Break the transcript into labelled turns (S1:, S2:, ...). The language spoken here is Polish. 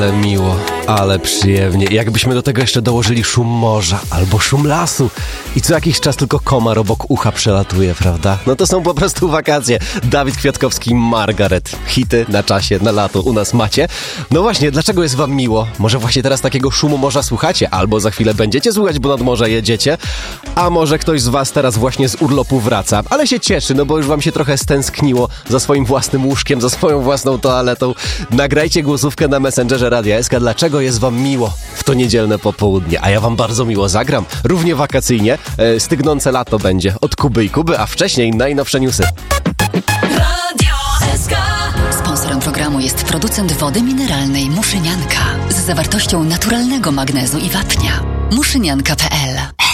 S1: Ale miło, ale przyjemnie. Jakbyśmy do tego jeszcze dołożyli szum morza albo szum lasu i co jakiś czas tylko komar obok ucha przelatuje, prawda? No to są po prostu wakacje. Dawid Kwiatkowski, Margaret. Hity na czasie, na lato u nas macie. No właśnie, dlaczego jest wam miło? Może właśnie teraz takiego szumu morza słuchacie, albo za chwilę będziecie słuchać, bo nad morze jedziecie, a może ktoś z was teraz właśnie z urlopu wraca, ale się cieszy, no bo już wam się trochę stęskniło za swoim własnym łóżkiem, za swoją własną toaletą. Nagrajcie głosówkę na Messengerze Radia SK, dlaczego jest wam miło w to niedzielne popołudnie, a ja wam bardzo miło zagram, równie wakacyjnie, stygnące lato będzie od Kuby i Kuby, a wcześniej najnowsze newsy.
S2: Radio SK.
S3: Sponsorem programu jest producent wody mineralnej Muszynianka z zawartością naturalnego magnezu i wapnia. Muszynianka.pl